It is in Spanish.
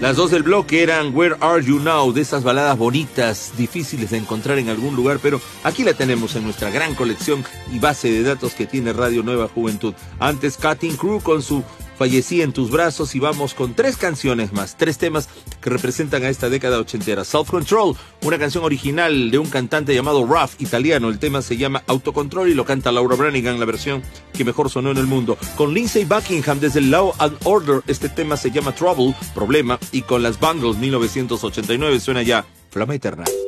Las dos del bloque eran Where Are You Now, de esas baladas bonitas, difíciles de encontrar en algún lugar, pero aquí la tenemos en nuestra gran colección y base de datos que tiene Radio Nueva Juventud. Antes Cutting Crew con su Fallecí en tus brazos, y vamos con 3 canciones más, 3 temas que representan a esta década ochentera. Self Control, una canción original de un cantante llamado Ruff, italiano. El tema se llama Autocontrol y lo canta Laura Branigan, la versión que mejor sonó en el mundo. Con Lindsey Buckingham desde Law and Order, este tema se llama Trouble, Problema, y con las Bangles 1989 suena ya Flama Eterna.